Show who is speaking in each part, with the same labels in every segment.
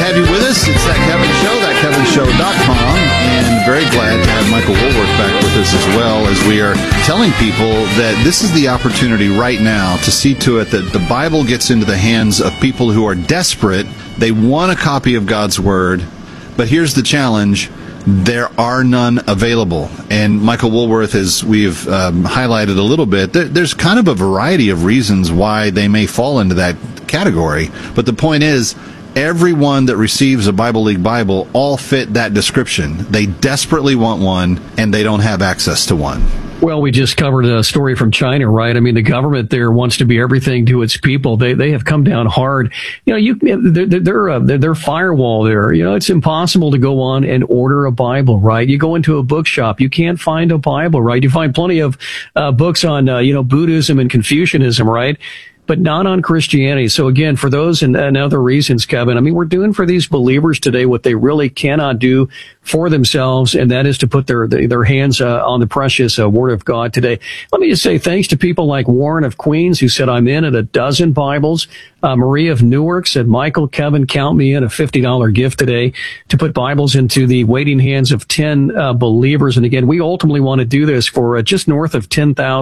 Speaker 1: have you with us. It's That Kevin Show, thatkevinshow.com, and very glad to have Michael Woolworth back with us as well, as we are telling people that this is the opportunity right now to see to it that the Bible gets into the hands of people who are desperate. They want a copy of God's Word, but here's the challenge. There are none available. And Michael Woolworth, as we've highlighted a little bit, there's kind of a variety of reasons why they may fall into that category. But the point is, everyone that receives a Bible League Bible all fit that description. They desperately want one, and they don't have access to one.
Speaker 2: Well, we just covered a story from China, right? I mean, the government there wants to be everything to its people. They have come down hard. You know, their firewall there. You know, it's impossible to go on and order a Bible, right? You go into a bookshop, you can't find a Bible, right? You find plenty of books on Buddhism and Confucianism, right? But not on Christianity. So again, for those and other reasons, Kevin, I mean, we're doing for these believers today what they really cannot do for themselves, and that is to put their hands on the precious Word of God today. Let me just say thanks to people like Warren of Queens, who said, I'm in at a dozen Bibles. Marie of Newark said, Michael, Kevin, count me in, a $50 gift today to put Bibles into the waiting hands of 10 believers. And again, we ultimately want to do this for just north of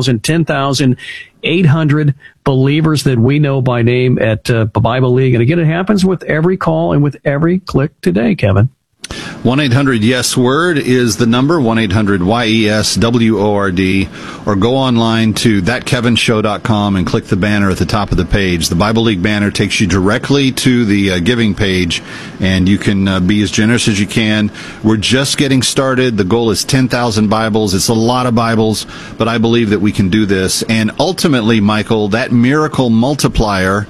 Speaker 2: 10,800 believers that we know by name at Bible League. And again, it happens with every call and with every click today, Kevin.
Speaker 1: 1-800-YES-WORD is the number, 1-800-YES-WORD, or go online to thatkevinshow.com and click the banner at the top of the page. The Bible League banner takes you directly to the giving page, and you can be as generous as you can. We're just getting started. The goal is 10,000 Bibles. It's a lot of Bibles, but I believe that we can do this. And ultimately, Michael, that miracle multiplier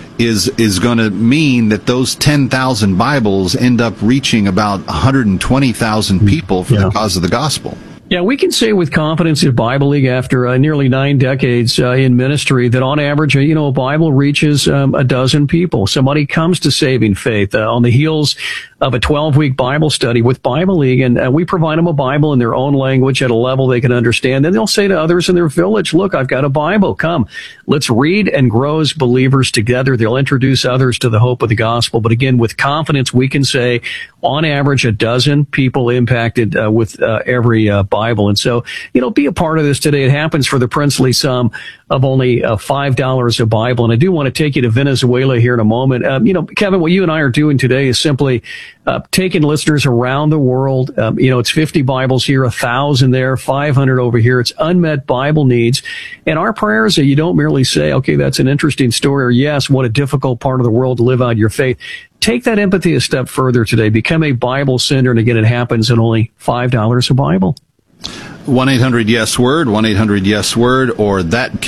Speaker 1: is going to mean that those 10,000 Bibles end up reaching about 120,000 people for the cause of the gospel.
Speaker 2: Yeah, we can say with confidence at Bible League, after nearly 9 decades in ministry, that on average, a Bible reaches a dozen people. Somebody comes to saving faith on the heels of a 12-week Bible study with Bible League, and we provide them a Bible in their own language at a level they can understand. Then they'll say to others in their village, look, I've got a Bible. Come, let's read and grow as believers together. They'll introduce others to the hope of the gospel. But again, with confidence, we can say, on average, a dozen people impacted with every Bible. And so, be a part of this today. It happens for the princely sum of only $5 a Bible. And I do want to take you to Venezuela here in a moment. Kevin, what you and I are doing today is simply taking listeners around the world. It's 50 Bibles here, 1,000 there, 500 over here. It's unmet Bible needs. And our prayer is that you don't merely say, okay, that's an interesting story, or yes, what a difficult part of the world to live out your faith. Take that empathy a step further today. Become a Bible sender. And again, it happens at only $5 a Bible.
Speaker 1: 1-800-YES-WORD, 1-800-YES-WORD, or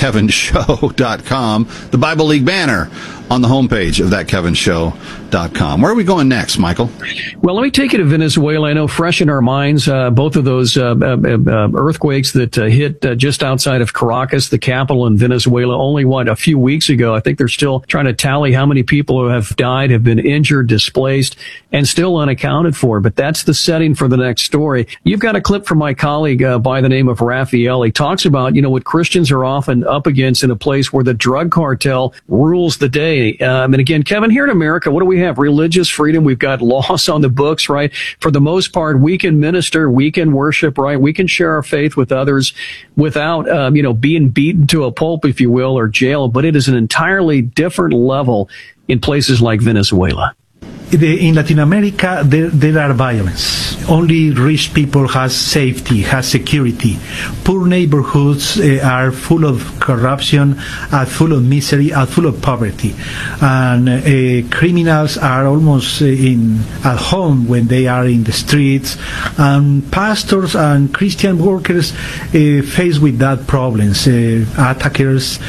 Speaker 1: thatkevinshow.com. The Bible League banner on the homepage of thatkevinshow.com. Where are we going next, Michael?
Speaker 2: Well, let me take you to Venezuela. I know fresh in our minds, both of those earthquakes that hit just outside of Caracas, the capital in Venezuela, only, a few weeks ago. I think they're still trying to tally how many people who have died, have been injured, displaced, and still unaccounted for. But that's the setting for the next story. You've got a clip from my colleague by the name of Raphael. He talks about, what Christians are often up against in a place where the drug cartel rules the day. And again, Kevin, here in America, what do we have? Religious freedom. We've got laws on the books, right? For the most part, we can minister, we can worship, right? We can share our faith with others without, being beaten to a pulp, if you will, or jail. But it is an entirely different level in places like Venezuela.
Speaker 3: In Latin America, there are violence. Only rich people has safety, has security. Poor neighborhoods are full of corruption, are full of misery, are full of poverty. And criminals are almost at home when they are in the streets. And pastors and Christian workers face with that problems. Attackers,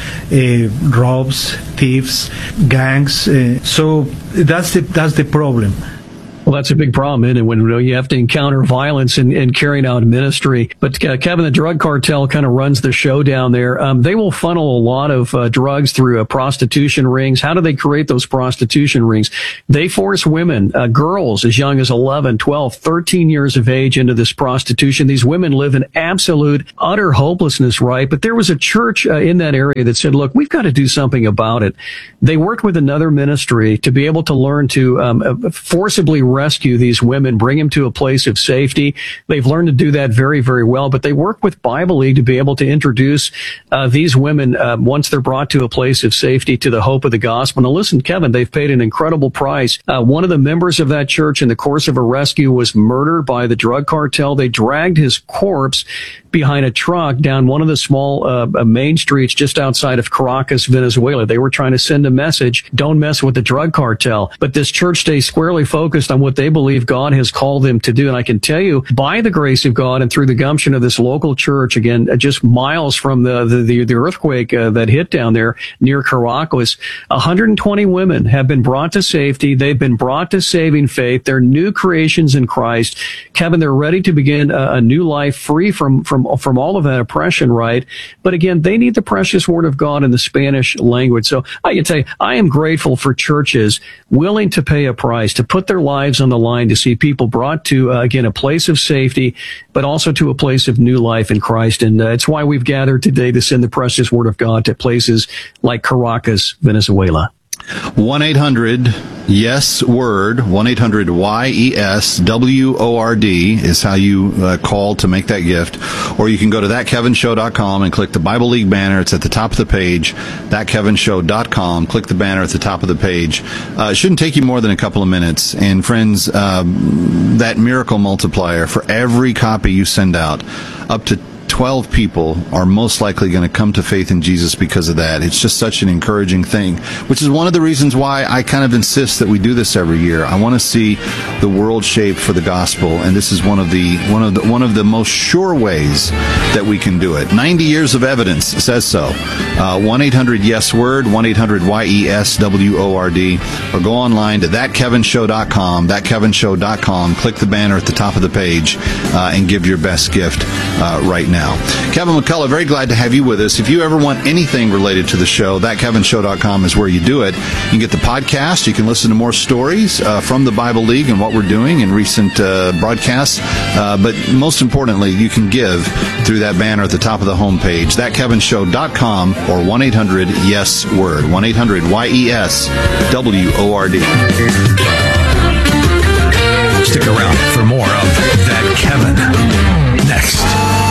Speaker 3: robs, thieves, gangs. So that's the problem.
Speaker 2: Well, that's a big problem, isn't it? When you have to encounter violence in carrying out ministry. But Kevin, the drug cartel kind of runs the show down there. They will funnel a lot of drugs through prostitution rings. How do they create those prostitution rings? They force women, girls as young as 11, 12, 13 years of age into this prostitution. These women live in absolute, utter hopelessness, right? But there was a church in that area that said, look, we've got to do something about it. They worked with another ministry to be able to learn to forcibly rescue these women, bring them to a place of safety. They've learned to do that very, very well, but they work with Bible League to be able to introduce these women, once they're brought to a place of safety, to the hope of the gospel. Now listen, Kevin, they've paid an incredible price. One of the members of that church in the course of a rescue was murdered by the drug cartel. They dragged his corpse behind a truck down one of the small main streets just outside of Caracas, Venezuela. They were trying to send a message, don't mess with the drug cartel. But this church stays squarely focused on what they believe God has called them to do. And I can tell you, by the grace of God and through the gumption of this local church, again, just miles from the earthquake that hit down there near Caracas, 120 women have been brought to safety. They've been brought to saving faith. They're new creations in Christ. Kevin, they're ready to begin a new life free from all of that oppression, right? But again, they need the precious word of God in the Spanish language. So I can tell you, I am grateful for churches willing to pay a price, to put their lives on the line, to see people brought to, again, a place of safety, but also to a place of new life in Christ. And it's why we've gathered today to send the precious word of God to places like Caracas, Venezuela.
Speaker 1: 1-800-YES-WORD, 1-800-YES-WORD is how you call to make that gift. Or you can go to thatkevinshow.com and click the Bible League banner. It's at the top of the page, thatkevinshow.com. Click the banner at the top of the page. It shouldn't take you more than a couple of minutes. And friends, that miracle multiplier, for every copy you send out, up to 12 people are most likely going to come to faith in Jesus because of that. It's just such an encouraging thing, which is one of the reasons why I kind of insist that we do this every year. I want to see the world shaped for the gospel, and this is one of the most sure ways that we can do it. 90 years of evidence says so. 1-800-YES-WORD, 1-800-YES-WORD, or go online to thatkevinshow.com, thatkevinshow.com. Click the banner at the top of the page and give your best gift right now. Kevin McCullough, very glad to have you with us. If you ever want anything related to the show, thatkevinshow.com is where you do it. You can get the podcast. You can listen to more stories from the Bible League and what we're doing in recent broadcasts. But most importantly, you can give through that banner at the top of the homepage, thatkevinshow.com, or 1-800-YES-WORD, 1-800-YES-WORD.
Speaker 4: Stick around for more of That Kevin next.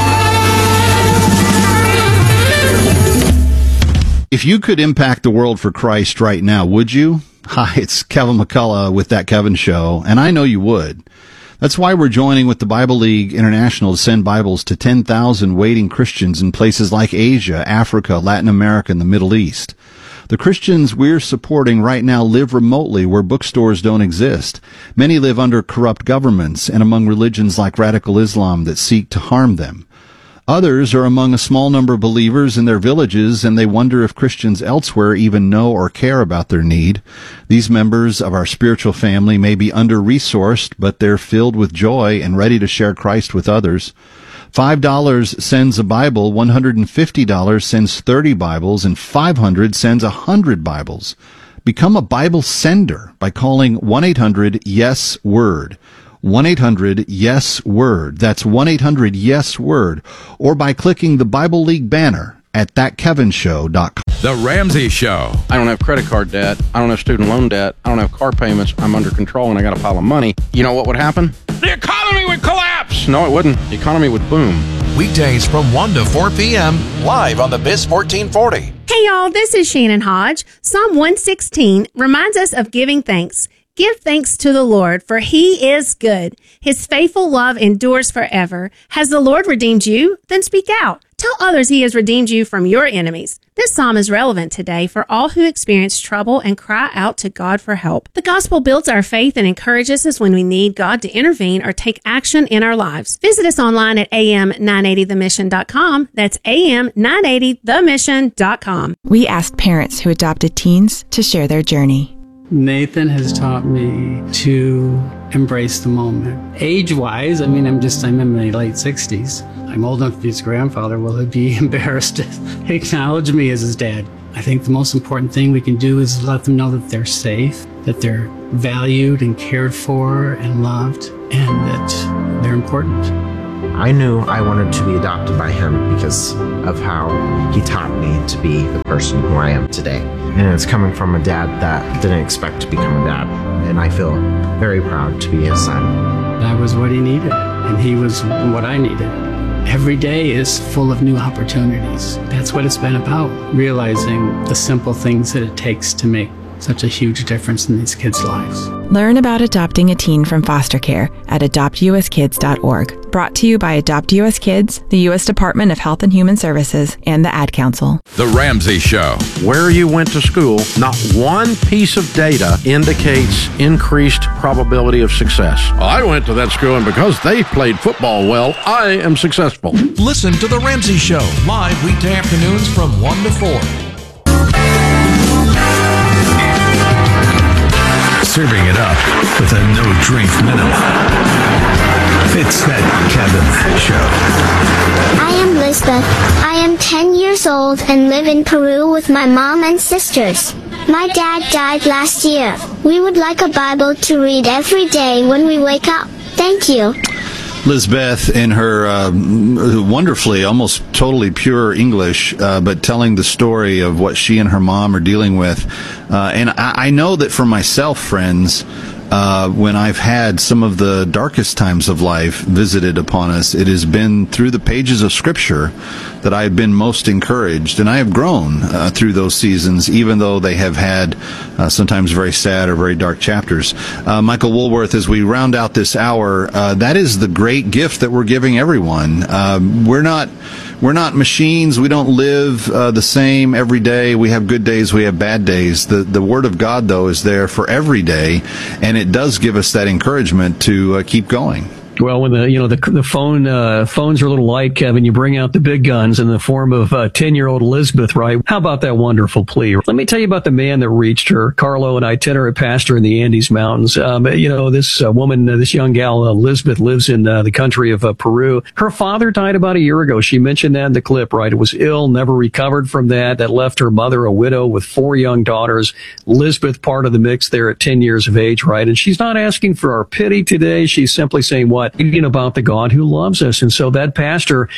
Speaker 1: If you could impact the world for Christ right now, would you? Hi, it's Kevin McCullough with That Kevin Show, and I know you would. That's why we're joining with the Bible League International to send Bibles to 10,000 waiting Christians in places like Asia, Africa, Latin America, and the Middle East. The Christians we're supporting right now live remotely where bookstores don't exist. Many live under corrupt governments and among religions like radical Islam that seek to harm them. Others are among a small number of believers in their villages, and they wonder if Christians elsewhere even know or care about their need. These members of our spiritual family may be under-resourced, but they're filled with joy and ready to share Christ with others. $5 sends a Bible, $150 sends 30 Bibles, and $500 sends 100 Bibles. Become a Bible sender by calling 1-800-YES-WORD. 1-800-YES-WORD. That's 1-800-YES-WORD. Or by clicking the Bible League banner at thatkevinshow.com.
Speaker 4: The Ramsey Show.
Speaker 5: I don't have credit card debt. I don't have student loan debt. I don't have car payments. I'm under control and I got a pile of money. You know what would happen? The economy would collapse. No, it wouldn't. The economy would boom.
Speaker 4: Weekdays from 1 to 4 p.m. live on the Biz 1440.
Speaker 6: Hey y'all, this is Shannon Hodge. Psalm 116 reminds us of giving thanks. Give thanks to the Lord, for he is good. His faithful love endures forever. Has the Lord redeemed you? Then speak out. Tell others he has redeemed you from your enemies. This psalm is relevant today for all who experience trouble and cry out to God for help. The gospel builds our faith and encourages us when we need God to intervene or take action in our lives. Visit us online at am980themission.com. That's am980themission.com.
Speaker 7: We asked parents who adopted teens to share their journey. Nathan has taught me to embrace the moment. Age-wise, I'm in my late 60s. I'm old enough to be his grandfather. Will he be embarrassed to acknowledge me as his dad? I think the most important thing we can do is let them know that they're safe, that they're valued and cared for and loved, and that they're important.
Speaker 8: I knew I wanted to be adopted by him because of how he taught me to be the person who I am today. And it's coming from a dad that didn't expect to become a dad. And I feel very proud to be his son.
Speaker 7: That was what he needed, and he was what I needed. Every day is full of new opportunities. That's what it's been about, realizing the simple things that it takes to make such a huge difference in these kids' lives.
Speaker 9: Learn about adopting a teen from foster care at adoptuskids.org. Brought to you by Adopt US Kids, the U.S. Department of Health and Human Services, and the Ad Council.
Speaker 10: The Ramsey Show.
Speaker 5: Where you went to school, not one piece of data indicates increased probability of success. I went to that school, and because they played football well, I am successful.
Speaker 4: Listen to The Ramsey Show, live weekday afternoons from 1 to 4. Serving it up with a no-drink minimum. It's that Kevin Show.
Speaker 11: I am Lisbeth. I am 10 years old and live in Peru with my mom and sisters. My dad died last year. We would like a Bible to read every day when we wake up. Thank you.
Speaker 1: Lisbeth, in her wonderfully, almost totally pure English, but telling the story of what she and her mom are dealing with. And I know that for myself, friends, when I've had some of the darkest times of life visited upon us, it has been through the pages of Scripture that I have been most encouraged. And I have grown through those seasons, even though they have had sometimes very sad or very dark chapters. Michael Woolworth, as we round out this hour, that is the great gift that we're giving everyone. We're not machines. We don't live the same every day. We have good days. We have bad days. The Word of God, though, is there for every day, and it does give us that encouragement to keep going.
Speaker 2: Well, when the phones are a little light, Kevin, you bring out the big guns in the form of 10-year-old Elizabeth, right? How about that wonderful plea? Let me tell you about the man that reached her. Carlo, an itinerant pastor in the Andes Mountains. This woman, this young gal, Elizabeth, lives in the country of Peru. Her father died about a year ago. She mentioned that in the clip, right? It was ill, never recovered from that. That left her mother a widow with 4 young daughters. Elizabeth, part of the mix there at 10 years of age, right? And she's not asking for our pity today. She's simply saying what? About the God who loves us. And so that pastor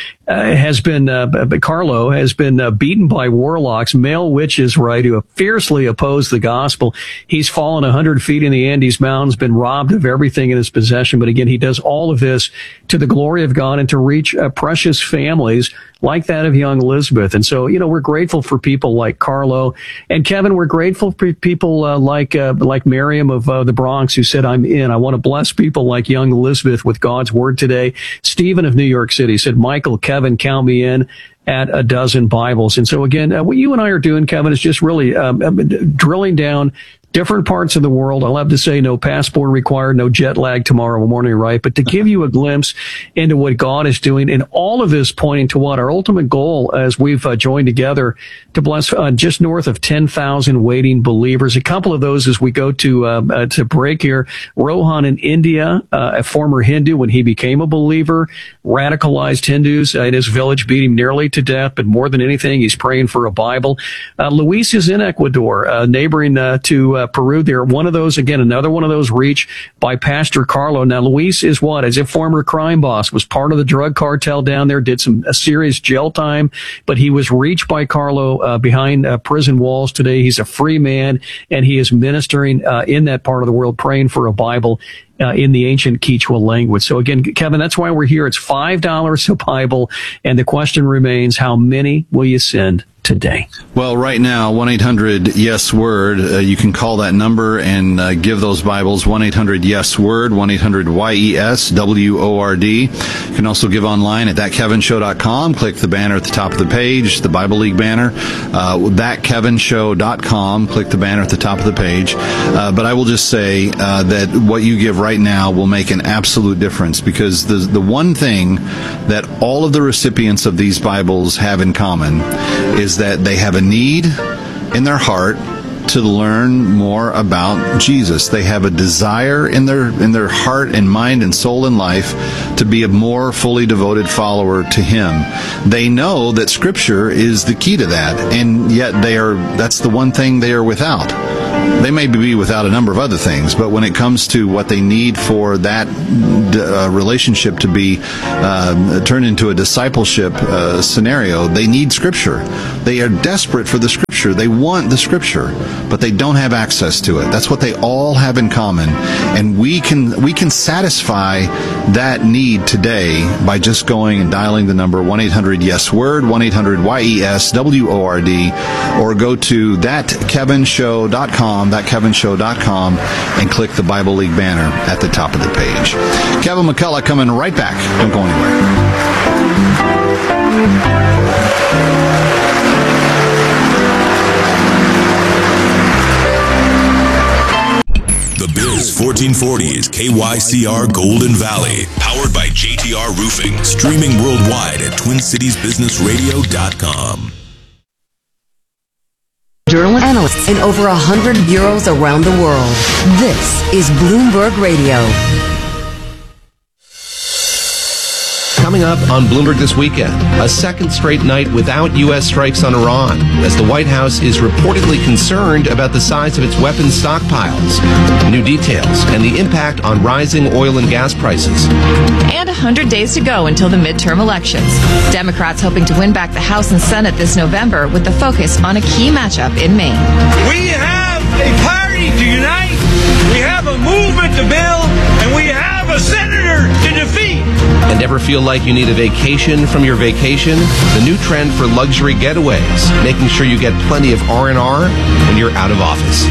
Speaker 2: Carlo has been beaten by warlocks, male witches, right, who have fiercely opposed the gospel. He's fallen 100 feet in the Andes Mountains, been robbed of everything in his possession. But again, he does all of this to the glory of God and to reach precious families like that of young Elizabeth. And so, we're grateful for people like Carlo. And Kevin, we're grateful for people like Miriam of the Bronx, who said, I'm in. I want to bless people like young Elizabeth with God's word today. Stephen of New York City said, Michael, Kevin, count me in at a dozen Bibles. And so again, what you and I are doing, Kevin, is just really drilling down different parts of the world. I love to say no passport required, no jet lag tomorrow morning, right? But to give you a glimpse into what God is doing, and all of this pointing to what our ultimate goal as we've joined together to bless just north of 10,000 waiting believers. A couple of those as we go to break here. Rohan in India, a former Hindu, when he became a believer, radicalized Hindus in his village, beat him nearly to death. But more than anything, he's praying for a Bible. Luis is in Ecuador, neighboring to Peru. They're one of those, again, another one of those reached by Pastor Carlo. Now, Luis is what? As a former crime boss, was part of the drug cartel down there, did a serious jail time, but he was reached by Carlo behind prison walls today. He's a free man, and he is ministering in that part of the world, praying for a Bible in the ancient Quechua language. So again, Kevin, that's why we're here. It's $5 a Bible, and the question remains, how many will you send today?
Speaker 1: Well, right now, 1-800-YES-WORD. You can call that number and give those Bibles. 1-800-YES-WORD, 1-800-YES-WORD. You can also give online at thatkevinshow.com. Click the banner at the top of the page, the Bible League banner. Thatkevinshow.com. Click the banner at the top of the page. But I will just say that what you give right now will make an absolute difference, because the one thing that all of the recipients of these Bibles have in common is that they have a need in their heart to learn more about Jesus. They have a desire in their heart and mind and soul and life to be a more fully devoted follower to Him. They know that Scripture is the key to that, and yet that's the one thing they are without. They may be without a number of other things, but when it comes to what they need for that relationship to be turned into a discipleship scenario, they need Scripture. They are desperate for the Scripture. They want the Scripture, but they don't have access to it. That's what they all have in common, and we can satisfy that need today by just going and dialing the number 1-800-YES-WORD, 1-800-YES-WORD, or go to thatkevinshow.com, thatkevinshow.com, and click the Bible League banner at the top of the page. Kevin McCullough coming right back. Don't go anywhere.
Speaker 10: The Biz 1440 is KYCR Golden Valley, powered by JTR Roofing, streaming worldwide at TwinCitiesBusinessRadio.com.
Speaker 12: Journalist analysts in over 100 bureaus around the world. This is Bloomberg Radio.
Speaker 13: Coming up on Bloomberg this weekend, a second straight night without U.S. strikes on Iran, as the White House is reportedly concerned about the size of its weapons stockpiles. New details and the impact on rising oil and gas prices.
Speaker 14: And 100 days to go until the midterm elections. Democrats hoping to win back the House and Senate this November with the focus on a key matchup in Maine.
Speaker 15: We have a party to unite, we have a movement to build, and we have a senator to defeat.
Speaker 13: And ever feel like you need a vacation from your vacation? The new trend for luxury getaways, making sure you get plenty of R&R when you're out of office.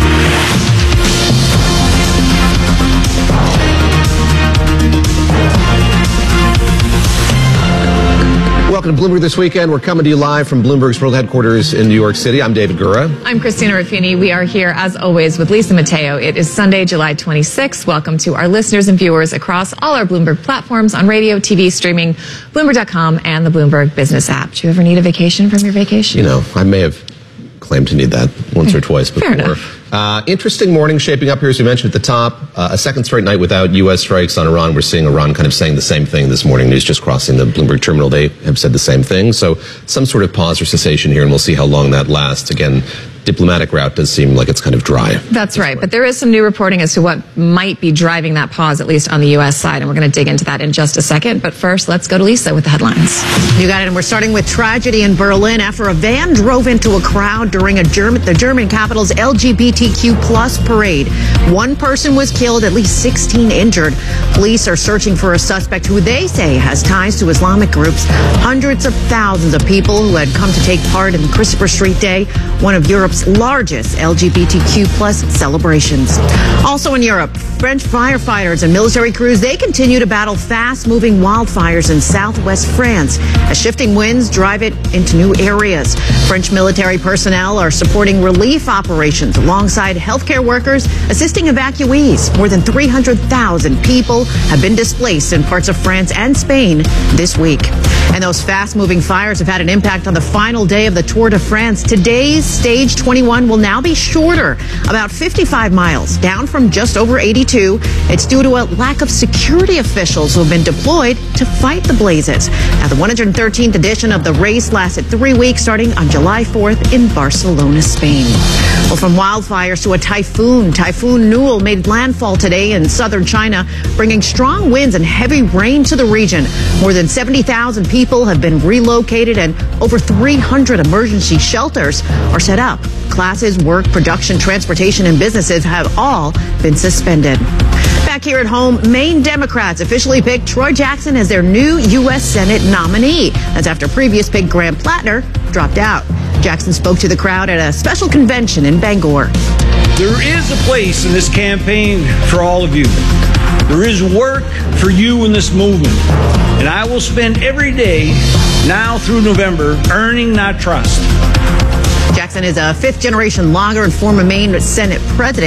Speaker 13: Welcome to Bloomberg This Weekend. We're coming to you live from Bloomberg's World Headquarters in New York City. I'm David Gura.
Speaker 14: I'm Christina Ruffini. We are here, as always, with Lisa Mateo. It is Sunday, July 26th. Welcome to our listeners and viewers across all our Bloomberg platforms on radio, TV, streaming, Bloomberg.com, and the Bloomberg Business app. Do you ever need a vacation from your vacation?
Speaker 13: You know, I may have claimed to need that once or twice before.
Speaker 14: Fair enough.
Speaker 13: Interesting morning shaping up here, as we mentioned at the top. A second straight night without U.S. strikes on Iran. We're seeing Iran kind of saying the same thing this morning. News just crossing the Bloomberg terminal. They have said the same thing. So some sort of pause or cessation here, and we'll see how long that lasts. Again, diplomatic route does seem like it's kind of dry.
Speaker 14: That's right. But there is some new reporting as to what might be driving that pause, at least on the U.S. side. And we're going to dig into that in just a second. But first, let's go to Lisa with the headlines.
Speaker 16: You got it. And we're starting with tragedy in Berlin after a van drove into a crowd during the German capital's LGBTQ plus parade. One person was killed, at least 16 injured. Police are searching for a suspect who they say has ties to Islamic groups. Hundreds of thousands of people who had come to take part in Christopher Street Day, one of Europe's largest LGBTQ plus celebrations. Also in Europe, French firefighters and military crews, they continue to battle fast-moving wildfires in southwest France as shifting winds drive it into new areas. French military personnel are supporting relief operations alongside healthcare workers assisting evacuees. More than 300,000 people have been displaced in parts of France and Spain this week. And those fast-moving fires have had an impact on the final day of the Tour de France. Today's stage 21 will now be shorter, about 55 miles, down from just over 82. It's due to a lack of security officials who have been deployed to fight the blazes. Now, the 113th edition of the race lasted 3 weeks, starting on July 4th in Barcelona, Spain. Well, from wildfires to a typhoon, Typhoon Newell made landfall today in southern China, bringing strong winds and heavy rain to the region. More than 70,000 people have been relocated and over 300 emergency shelters are set up. Classes, work, production, transportation, and businesses have all been suspended. Back here at home, Maine Democrats officially picked Troy Jackson as their new U.S. Senate nominee. That's after previous pick Graham Plattner dropped out. Jackson spoke to the crowd at a special convention in Bangor.
Speaker 15: There is a place in this campaign for all of you. There is work for you in this movement. And I will spend every day, now through November, earning that trust.
Speaker 16: Jackson is a fifth-generation logger and former Maine Senate president.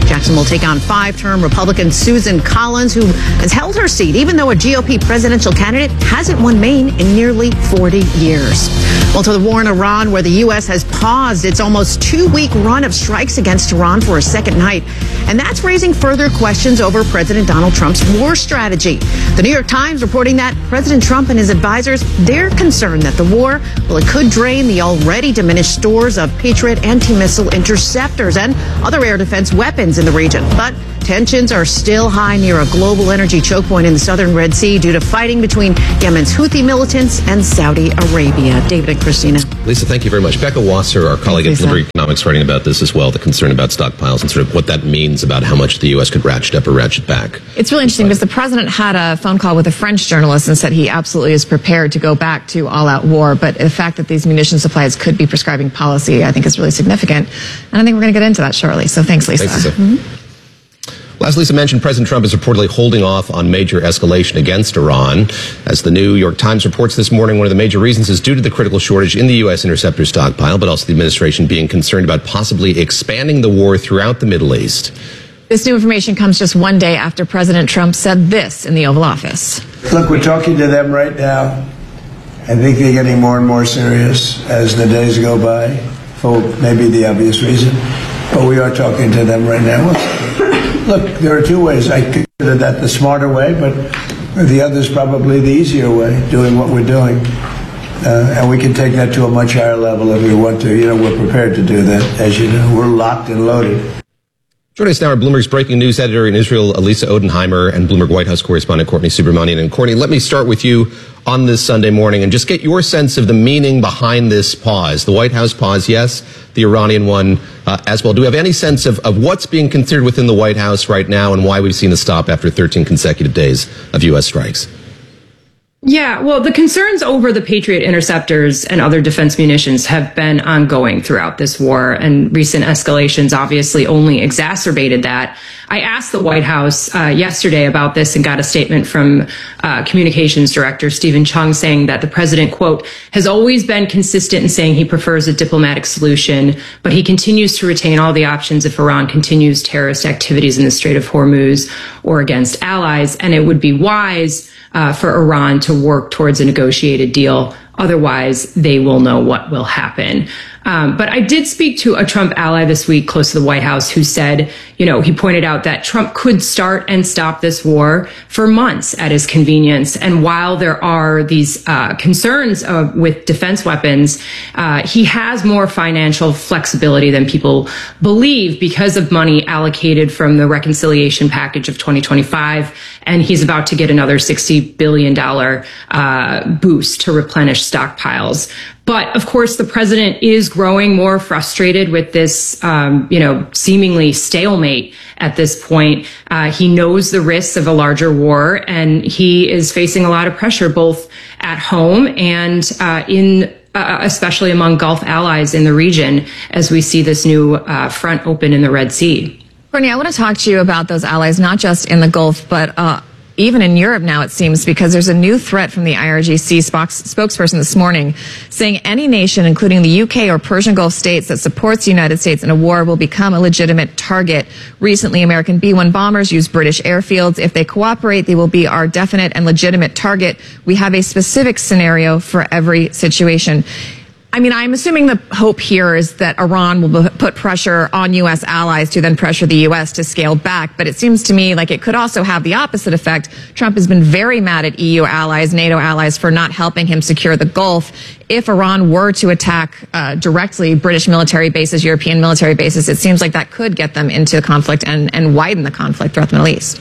Speaker 16: Jackson will take on 5-term Republican Susan Collins, who has held her seat, even though a GOP presidential candidate hasn't won Maine in nearly 40 years. Well, to the war in Iran, where the U.S. has paused its almost 2-week run of strikes against Iran for a second night. And that's raising further questions over President Donald Trump's war strategy. The New York Times reporting that President Trump and his advisors, they're concerned that the war, well, it could drain the already diminished stores of Patriot anti-missile interceptors and other air defense weapons in the region. But tensions are still high near a global energy choke point in the southern Red Sea due to fighting between Yemen's Houthi militants and Saudi Arabia. David and Christina.
Speaker 13: Lisa, thank you very much. Becca Wasser, our colleague at Bloomberg Economics, writing about this as well, the concern about stockpiles and sort of what that means about how much the U.S. could ratchet up or ratchet back.
Speaker 14: It's really interesting because the president had a phone call with a French journalist and said he absolutely is prepared to go back to all-out war. But the fact that these munition supplies could be prescribing policy, I think, is really significant. And I think we're going to get into that shortly. So thanks, Lisa.
Speaker 13: Thanks, Lisa. Well, as Lisa mentioned, President Trump is reportedly holding off on major escalation against Iran. As the New York Times reports this morning, one of the major reasons is due to the critical shortage in the U.S. interceptor stockpile, but also the administration being concerned about possibly expanding the war throughout the Middle East.
Speaker 14: This new information comes just one day after President Trump said this in the Oval Office.
Speaker 17: Look, we're talking to them right now. I think they're getting more and more serious as the days go by, for maybe the obvious reason. But we are talking to them right now. Look, there are two ways. I consider that the smarter way, but the other is probably the easier way, doing what we're doing. And we can take that to a much higher level if we want to. You know, we're prepared to do that. As you know, we're locked and loaded.
Speaker 13: Joining us now are Bloomberg's breaking news editor in Israel, Elisa Odenheimer, and Bloomberg White House correspondent Courtney Subramanian. And Courtney, let me start with you on this Sunday morning and just get your sense of the meaning behind this pause. The White House pause, yes, the Iranian one as well. Do we have any sense of what's being considered within the White House right now and why we've seen a stop after 13 consecutive days of U.S. strikes?
Speaker 18: Yeah, well, the concerns over the Patriot interceptors and other defense munitions have been ongoing throughout this war, and recent escalations obviously only exacerbated that. I asked the White House yesterday about this and got a statement from Communications Director Stephen Chung saying that the president, quote, has always been consistent in saying he prefers a diplomatic solution, but he continues to retain all the options if Iran continues terrorist activities in the Strait of Hormuz or against allies, and it would be wise for Iran to work towards a negotiated deal. Otherwise, they will know what will happen. But I did speak to a Trump ally this week close to the White House who said, he pointed out that Trump could start and stop this war for months at his convenience. And while there are these concerns with defense weapons, he has more financial flexibility than people believe because of money allocated from the reconciliation package of 2025. And he's about to get another $60 billion boost to replenish stockpiles. But of course, the president is growing more frustrated with this, seemingly stalemate at this point. He knows the risks of a larger war, and he is facing a lot of pressure both at home and especially among Gulf allies in the region as we see this new front open in the Red Sea.
Speaker 14: Courtney, I want to talk to you about those allies, not just in the Gulf, but even in Europe now, it seems, because there's a new threat from the IRGC spokesperson this morning saying any nation, including the UK or Persian Gulf states that supports the United States in a war will become a legitimate target. Recently, American B-1 bombers used British airfields. If they cooperate, they will be our definite and legitimate target. We have a specific scenario for every situation. I mean, I'm assuming the hope here is that Iran will put pressure on U.S. allies to then pressure the U.S. to scale back. But it seems to me like it could also have the opposite effect. Trump has been very mad at EU allies, NATO allies, for not helping him secure the Gulf. If Iran were to attack directly British military bases, European military bases, it seems like that could get them into conflict and widen the conflict throughout the Middle East.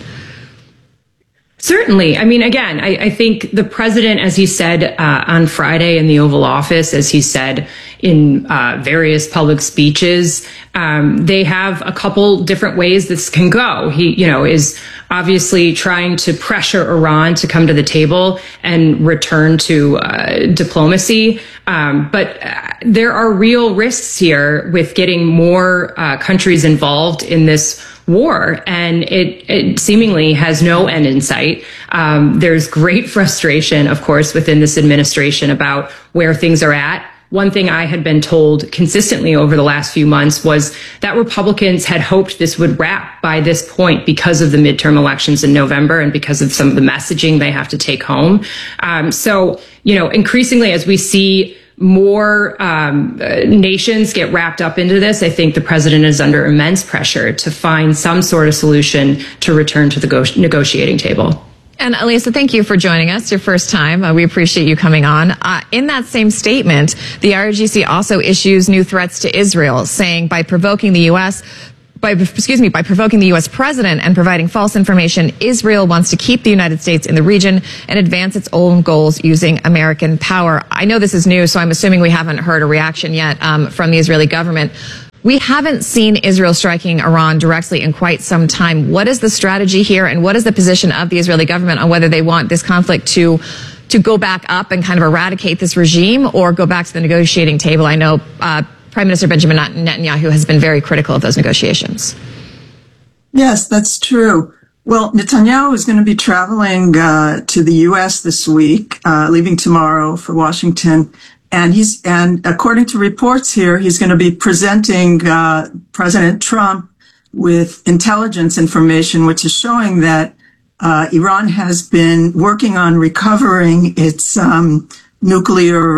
Speaker 18: Certainly. I mean, again, I think the president, as he said on Friday in the Oval Office, as he said in various public speeches, they have a couple different ways this can go. He, is obviously trying to pressure Iran to come to the table and return to diplomacy. But there are real risks here with getting more countries involved in this war, and it seemingly has no end in sight. There's great frustration, of course, within this administration about where things are at one thing I had been told consistently over the last few months was that Republicans had hoped this would wrap by this point because of the midterm elections in November and because of some of the messaging they have to take home. So, increasingly as we see more nations get wrapped up into this, I think the president is under immense pressure to find some sort of solution to return to the negotiating table.
Speaker 14: And Elisa, thank you for joining us. Your first time. We appreciate you coming on. In that same statement, the IRGC also issues new threats to Israel, saying by provoking the U.S. president and providing false information, Israel wants to keep the United States in the region and advance its own goals using American power. I know this is new, so I'm assuming we haven't heard a reaction yet from the Israeli government. We haven't seen Israel striking Iran directly in quite some time. What is the strategy here, and what is the position of the Israeli government on whether they want this conflict to go back up and kind of eradicate this regime or go back to the negotiating table? I know Prime Minister Benjamin Netanyahu has been very critical of those negotiations.
Speaker 19: Yes, that's true. Well, Netanyahu is going to be traveling to the U.S. this week, leaving tomorrow for Washington. And according to reports here, he's going to be presenting President Trump with intelligence information, which is showing that Iran has been working on recovering its nuclear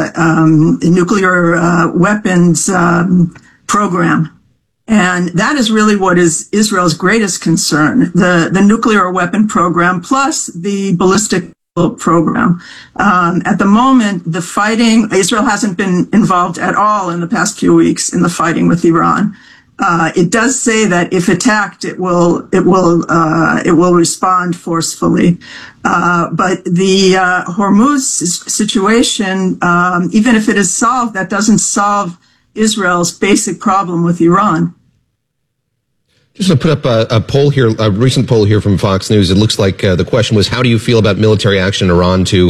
Speaker 19: weapons program. And that is really what is Israel's greatest concern, the nuclear weapon program plus the ballistic program. At the moment, the fighting, Israel hasn't been involved at all in the past few weeks in the fighting with Iran. It does say that if attacked, it will respond forcefully. But the Hormuz situation, even if it is solved, that doesn't solve Israel's basic problem with Iran.
Speaker 13: Just to put up a poll here, a recent poll here from Fox News. It looks like the question was, how do you feel about military action in Iran to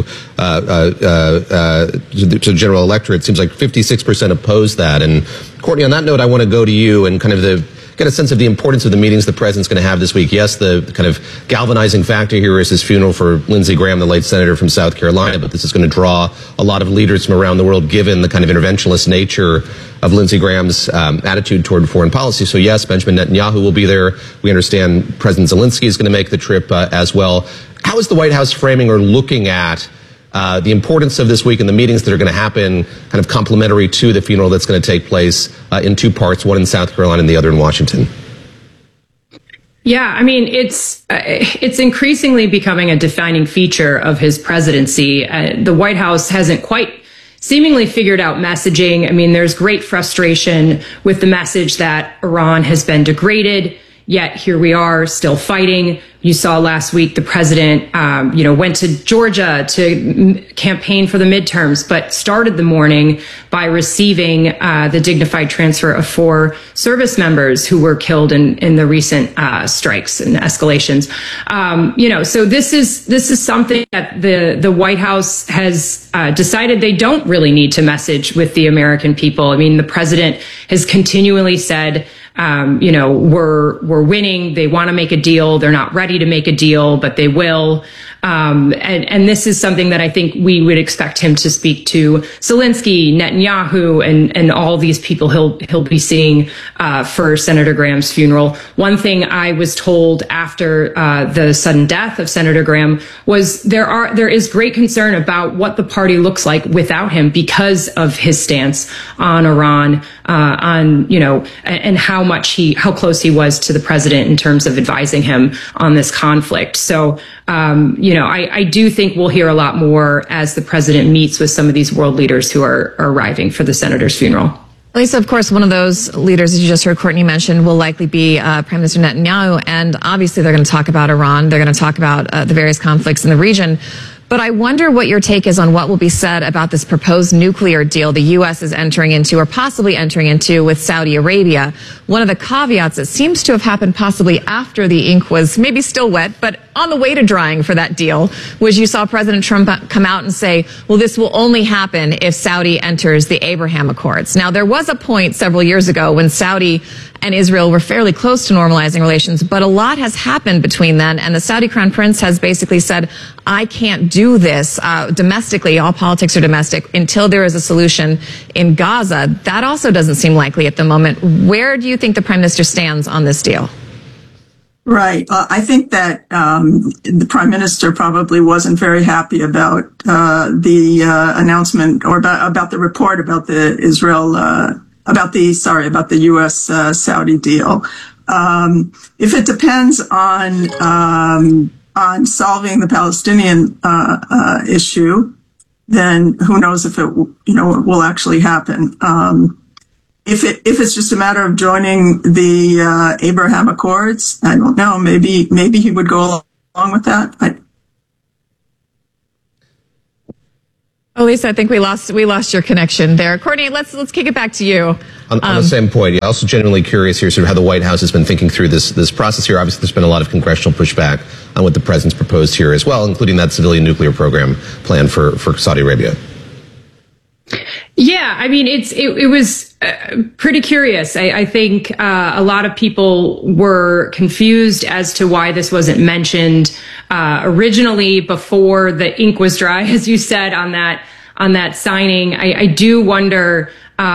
Speaker 13: the general electorate? It seems like 56% oppose that. And Courtney, on that note, I want to go to you and kind of get a sense of the importance of the meetings the president's going to have this week. Yes, the kind of galvanizing factor here is his funeral for Lindsey Graham, the late senator from South Carolina, but this is going to draw a lot of leaders from around the world, given the kind of interventionist nature of Lindsey Graham's attitude toward foreign policy. So yes, Benjamin Netanyahu will be there. We understand President Zelensky is going to make the trip as well. How is the White House framing or looking at the importance of this week and the meetings that are going to happen kind of complementary to the funeral that's going to take place in two parts, one in South Carolina and the other in Washington?
Speaker 18: Yeah, I mean, it's increasingly becoming a defining feature of his presidency. The White House hasn't quite seemingly figured out messaging. I mean, there's great frustration with the message that Iran has been degraded, yet here we are still fighting. You saw last week the president, went to Georgia to campaign for the midterms, but started the morning by receiving the dignified transfer of 4 service members who were killed in the recent strikes and escalations. So this is something that the White House has decided they don't really need to message with the American people. I mean, the president has continually said, we're winning. They want to make a deal. They're not ready to make a deal, but they will. And this is something that I think we would expect him to speak to Zelensky, Netanyahu, and all these people he'll be seeing for Senator Graham's funeral. One thing I was told after the sudden death of Senator Graham was there is great concern about what the party looks like without him because of his stance on Iran, and how close he was to the president in terms of advising him on this conflict. So, I do think we'll hear a lot more as the president meets with some of these world leaders who are arriving for the senator's funeral.
Speaker 14: Lisa, of course, one of those leaders, as you just heard Courtney mention, will likely be Prime Minister Netanyahu. And obviously, they're going to talk about Iran. They're going to talk about the various conflicts in the region. But I wonder what your take is on what will be said about this proposed nuclear deal the U.S. is entering into or possibly entering into with Saudi Arabia. One of the caveats that seems to have happened possibly after the ink was maybe still wet, but on the way to drying for that deal, was you saw President Trump come out and say, well, this will only happen if Saudi enters the Abraham Accords. Now, there was a point several years ago when Saudi and Israel were fairly close to normalizing relations, but a lot has happened between then, and the Saudi Crown Prince has basically said, I can't do this domestically, all politics are domestic, until there is a solution in Gaza. That also doesn't seem likely at the moment. Where do you think the Prime Minister stands on this deal?
Speaker 19: Right. I think that the Prime Minister probably wasn't very happy about the announcement or about the report about the about the U.S. Saudi deal. If it depends on solving the Palestinian issue, then who knows if it will actually happen. If it's just a matter of joining the Abraham Accords, I don't know. Maybe he would go along with that.
Speaker 14: Lisa, I think we lost your connection there. Courtney, let's kick it back to you.
Speaker 13: On the same point, I'm also genuinely curious here, sort of how the White House has been thinking through this process here. Obviously, there's been a lot of congressional pushback on what the president's proposed here as well, including that civilian nuclear program plan for Saudi Arabia.
Speaker 18: Yeah, I mean, it was pretty curious. I think a lot of people were confused as to why this wasn't mentioned originally before the ink was dry, as you said, on that signing. I do wonder,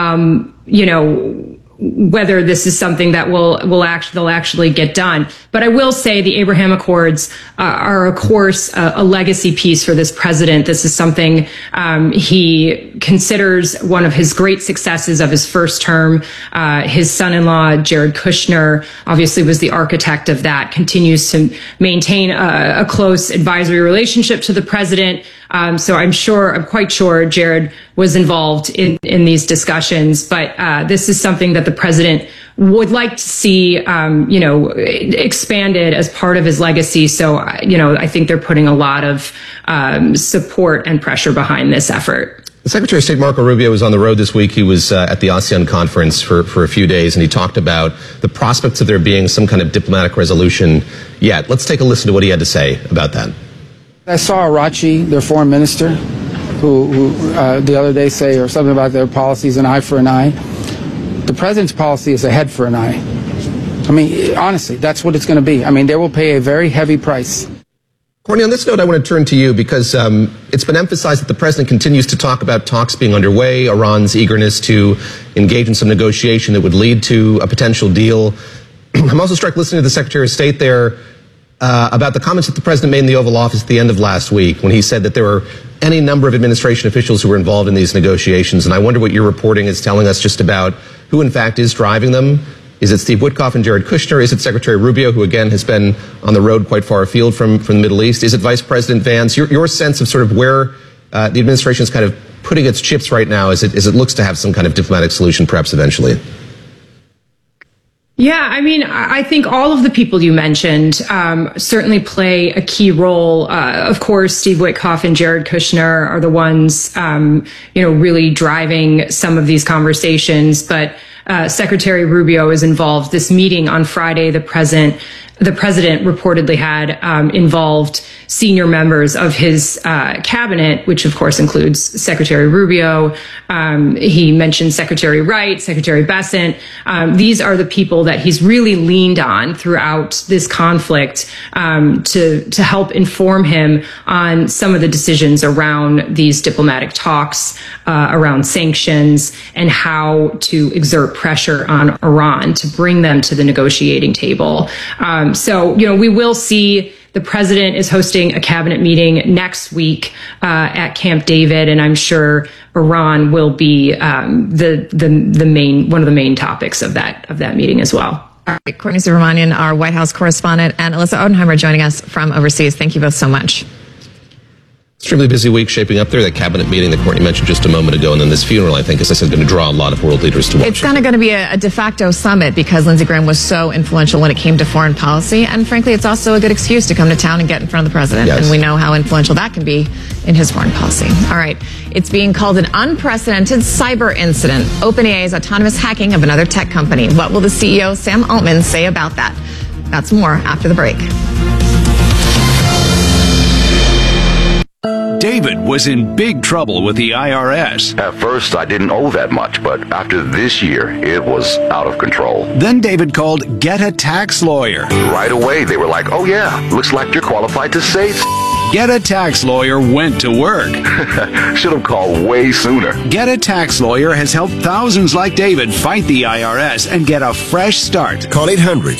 Speaker 18: whether this is something that they'll actually get done. But I will say the Abraham Accords are, of course, a legacy piece for this president. This is something he considers one of his great successes of his first term. His son-in-law, Jared Kushner, obviously was the architect of that, continues to maintain a close advisory relationship to the president. So I'm quite sure Jared was involved in these discussions, but this is something that the president would like to see, expanded as part of his legacy. So, I think they're putting a lot of support and pressure behind this effort.
Speaker 13: The Secretary of State Marco Rubio was on the road this week. He was at the ASEAN conference for a few days, and he talked about the prospects of there being some kind of diplomatic resolution yet. Let's take a listen to what he had to say about that.
Speaker 20: I saw Arachi, their foreign minister, who the other day say or something about their policies, an eye for an eye. The president's policy is a head for an eye. I mean, honestly, that's what it's going to be. I mean, they will pay a very heavy price.
Speaker 13: Courtney, on this note, I want to turn to you because it's been emphasized that the president continues to talk about talks being underway, Iran's eagerness to engage in some negotiation that would lead to a potential deal. I'm also struck listening to the Secretary of State there about the comments that the president made in the Oval Office at the end of last week when he said that there were any number of administration officials who were involved in these negotiations. And I wonder what your reporting is telling us just about who, in fact, is driving them. Is it Steve Witkoff and Jared Kushner? Is it Secretary Rubio, who, again, has been on the road quite far afield from the Middle East? Is it Vice President Vance? Your sense of sort of where the administration is kind of putting its chips right now as it looks to have some kind of diplomatic solution, perhaps eventually?
Speaker 18: Yeah, I mean, I think all of the people you mentioned certainly play a key role. Of course, Steve Witkoff and Jared Kushner are the ones, really driving some of these conversations. But Secretary Rubio is involved. This meeting on Friday, the president reportedly had involved senior members of his cabinet, which of course includes Secretary Rubio. He mentioned Secretary Wright, Secretary Bessent. These are the people that he's really leaned on throughout this conflict to help inform him on some of the decisions around these diplomatic talks, around sanctions, and how to exert pressure on Iran to bring them to the negotiating table. So, we will see. The president is hosting a cabinet meeting next week at Camp David, and I'm sure Iran will be one of the main topics of that meeting as well.
Speaker 14: All right, Courtney Subramanian, our White House correspondent, and Alyssa Odenheimer joining us from overseas. Thank you both so much.
Speaker 13: Extremely busy week shaping up there. That cabinet meeting that Courtney mentioned just a moment ago, and then this funeral, I think, as I said, going to draw a lot of world leaders to Washington.
Speaker 14: It's kind of going to be a de facto summit because Lindsey Graham was so influential when it came to foreign policy. And frankly, it's also a good excuse to come to town and get in front of the president. Yes. And we know how influential that can be in his foreign policy. All right. It's being called an unprecedented cyber incident. OpenAI's autonomous hacking of another tech company. What will the CEO, Sam Altman, say about that? That's more after the break.
Speaker 21: David was in big trouble with the IRS.
Speaker 22: At first, I didn't owe that much, but after this year, it was out of control.
Speaker 21: Then David called Get a Tax Lawyer.
Speaker 22: Right away, they were like, oh yeah, looks like you're qualified to save.
Speaker 21: Get a Tax Lawyer went to work.
Speaker 22: Should have called way sooner.
Speaker 21: Get a Tax Lawyer has helped thousands like David fight the IRS and get a fresh start.
Speaker 23: Call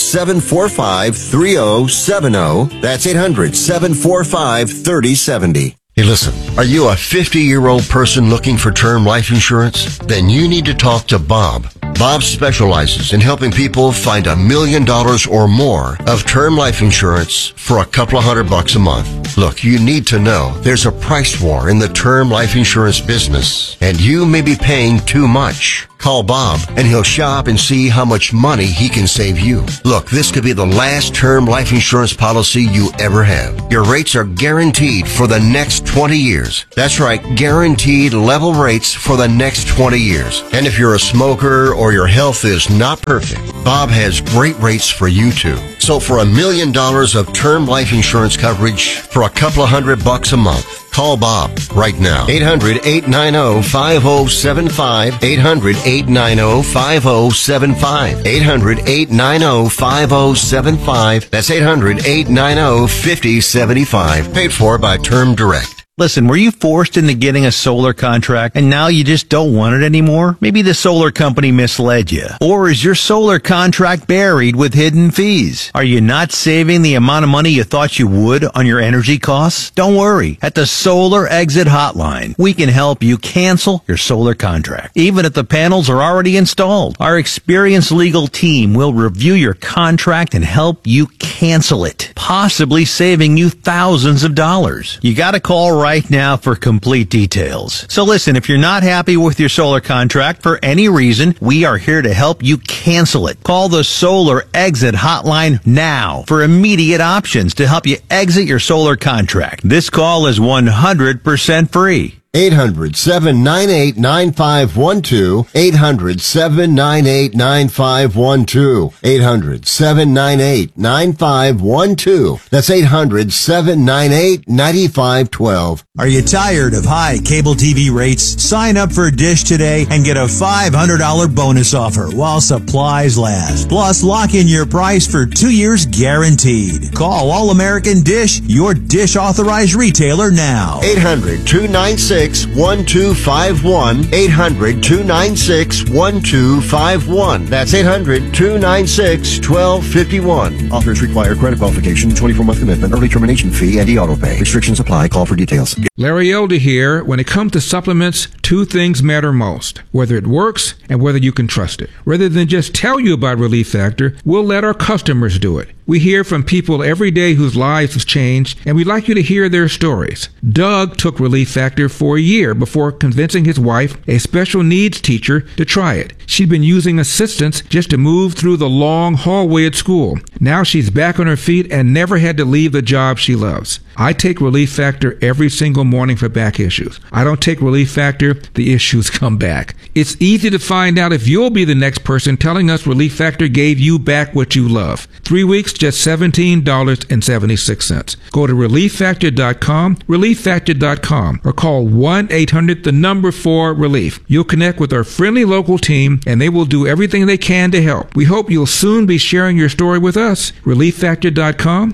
Speaker 23: 800-745-3070. That's 800-745-3070. Hey, listen, are you a 50-year-old person looking for term life insurance? Then you need to talk to Bob. Bob specializes in helping people find $1 million or more of term life insurance for a couple of $100 a month. Look, you need to know there's a price war in the term life insurance business, and you may be paying too much. Call Bob, and he'll shop and see how much money he can save you. Look, this could be the last term life insurance policy you ever have. Your rates are guaranteed for the next 20 years. That's right, guaranteed level rates for the next 20 years. And if you're a smoker or your health is not perfect, Bob has great rates for you too. So for $1 million of term life insurance coverage for a couple of $100 a month, call Bob right now. 800-890-5075. 800-890-5075. 800-890-5075. That's 800-890-5075. Paid for by Term Direct.
Speaker 24: Listen, were you forced into getting a solar contract and now you just don't want it anymore? Maybe the solar company misled you. Or is your solar contract buried with hidden fees? Are you not saving the amount of money you thought you would on your energy costs? Don't worry. At the Solar Exit Hotline, we can help you cancel your solar contract, even if the panels are already installed. Our experienced legal team will review your contract and help you cancel it, possibly saving you thousands of dollars. You gotta call right now for complete details. So listen, if you're not happy with your solar contract for any reason, we are here to help you cancel it. Call the Solar Exit Hotline now for immediate options to help you exit your solar contract. This call is 100% free.
Speaker 23: 800-798-9512. 800-798-9512. 800-798-9512. That's 800-798-9512.
Speaker 25: Are you tired of high cable TV rates? Sign up for Dish today and get a $500 bonus offer while supplies last. Plus, lock in your price for 2 years guaranteed. Call All American Dish, your Dish authorized retailer now.
Speaker 23: 800-296-1251. 800-296-1251. That's 800-296-1251.
Speaker 26: Offers require credit qualification, 24-month commitment, early termination fee, and e-auto pay. Restrictions apply. Call for details.
Speaker 27: Larry Elder here. When it comes to supplements, two things matter most: whether it works and whether you can trust it. Rather than just tell you about Relief Factor, we'll let our customers do it. We hear from people every day whose lives have changed, and we'd like you to hear their stories. Doug took Relief Factor for a year before convincing his wife, a special needs teacher, to try it. She'd been using assistance just to move through the long hallway at school. Now she's back on her feet and never had to leave the job she loves. I take Relief Factor every single morning for back issues. I don't take Relief Factor, the issues come back. It's easy to find out if you'll be the next person telling us Relief Factor gave you back what you love. 3 weeks, just $17.76. Go to ReliefFactor.com, ReliefFactor.com, or call 1-800-4-RELIEF. You'll connect with our friendly local team, and they will do everything they can to help. We hope you'll soon be sharing your story with us. ReliefFactor.com,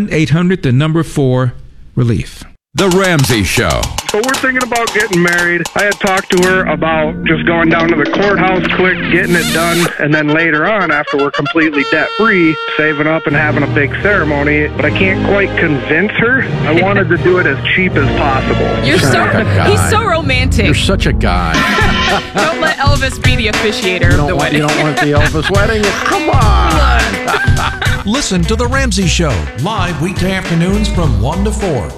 Speaker 27: 1-800-4-RELIEF.
Speaker 28: The Ramsey Show.
Speaker 29: So we're thinking about getting married. I had talked to her about just going down to the courthouse quick, getting it done, and then later on, after we're completely debt-free, saving up and having a big ceremony. But I can't quite convince her. I wanted to do it as cheap as possible.
Speaker 30: He's so romantic.
Speaker 5: You're such a guy.
Speaker 30: Don't let Elvis be the officiator of the wedding.
Speaker 5: You don't want the Elvis wedding? Come on.
Speaker 4: Listen to The Ramsey Show, live weekday afternoons from 1 to 4.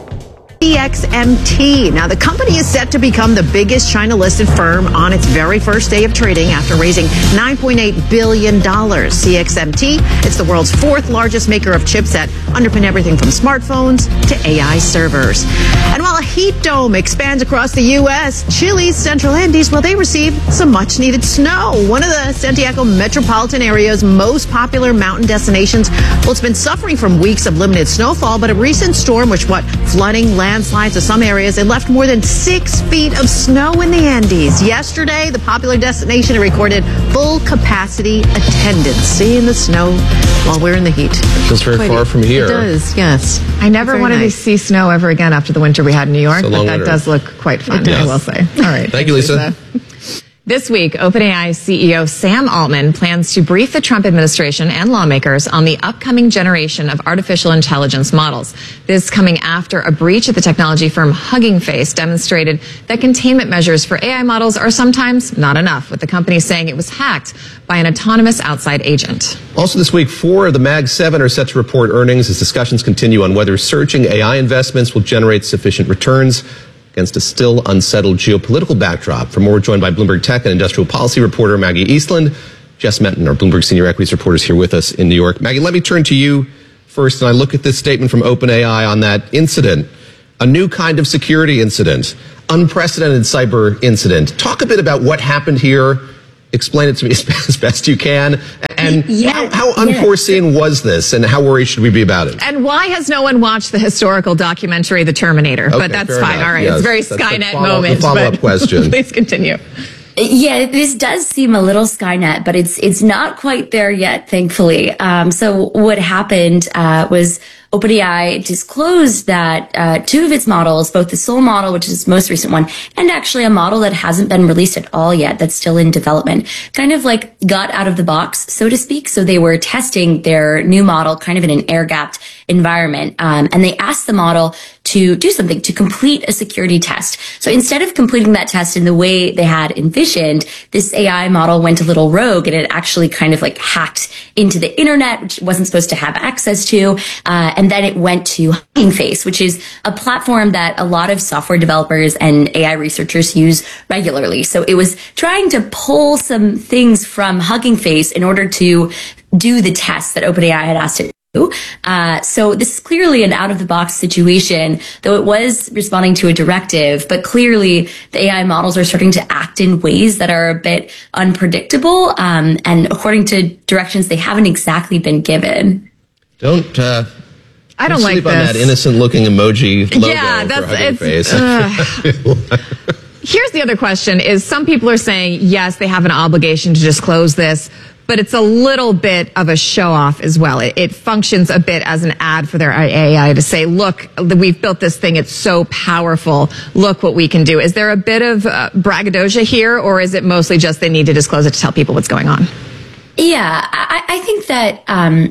Speaker 16: CXMT. Now, the company is set to become the biggest China-listed firm on its very first day of trading after raising $9.8 billion. CXMT, it's the world's fourth largest maker of chips that underpin everything from smartphones to AI servers. And while a heat dome expands across the U.S., Chile's Central Andes, well, they received some much-needed snow. One of the Santiago metropolitan area's most popular mountain destinations, well, it's been suffering from weeks of limited snowfall, but a recent storm, flooding, landslides to some areas. It left more than 6 feet of snow in the Andes. Yesterday, the popular destination recorded full capacity attendance. Seeing the snow while we're in the heat.
Speaker 13: Feels very far from here.
Speaker 16: It does, yes.
Speaker 14: I never wanted to see snow ever again after the winter we had in New York, but that does look quite fun, I will say. All right.
Speaker 13: Thank you, Lisa.
Speaker 14: This week, OpenAI CEO Sam Altman plans to brief the Trump administration and lawmakers on the upcoming generation of artificial intelligence models. This coming after a breach at the technology firm Hugging Face demonstrated that containment measures for AI models are sometimes not enough, with the company saying it was hacked by an autonomous outside agent.
Speaker 13: Also this week, 4 of the Mag 7 are set to report earnings as discussions continue on whether surging AI investments will generate sufficient returns against a still unsettled geopolitical backdrop. For more, we're joined by Bloomberg Tech and industrial policy reporter Maggie Eastland. Jess Menton, our Bloomberg senior equities reporter, is here with us in New York. Maggie, let me turn to you first, and I look at this statement from OpenAI on that incident, a new kind of security incident, unprecedented cyber incident. Talk a bit about what happened here. Explain it to me as best you can. And how unforeseen was this, and how worried should we be about it?
Speaker 14: And why has no one watched the historical documentary The Terminator?
Speaker 13: Okay,
Speaker 14: but that's fine.
Speaker 13: enough.
Speaker 14: All right.
Speaker 13: Yes,
Speaker 14: It's very
Speaker 13: that's
Speaker 14: Skynet
Speaker 13: the
Speaker 14: moment.
Speaker 13: The follow-up question.
Speaker 14: Please continue.
Speaker 1: Yeah, this does seem a little Skynet, but it's not quite there yet, thankfully. So what happened was OpenAI disclosed that 2 of its models, both the Soul model, which is the most recent one, and actually a model that hasn't been released at all yet, that's still in development, kind of like got out of the box, so to speak. So they were testing their new model kind of in an air-gapped environment. And they asked the model to do something, to complete a security test. So instead of completing that test in the way they had envisioned, this AI model went a little rogue, and it actually kind of like hacked into the internet, which it wasn't supposed to have access to. And then it went to Hugging Face, which is a platform that a lot of software developers and AI researchers use regularly. So it was trying to pull some things from Hugging Face in order to do the test that OpenAI had asked it to do. So this is clearly an out-of-the-box situation, though it was responding to a directive, but clearly the AI models are starting to act in ways that are a bit unpredictable, and according to directions they haven't exactly been given.
Speaker 14: I don't like
Speaker 13: sleep
Speaker 14: this.
Speaker 13: on that innocent-looking emoji logo.
Speaker 14: Yeah,
Speaker 13: for Hugging Face.
Speaker 14: Here's the other question is some people are saying, yes, they have an obligation to disclose this, but it's a little bit of a show-off as well. It functions a bit as an ad for their AI to say, look, we've built this thing. It's so powerful. Look what we can do. Is there a bit of braggadocio here, or is it mostly just they need to disclose it to tell people what's going on?
Speaker 1: Yeah, I think that,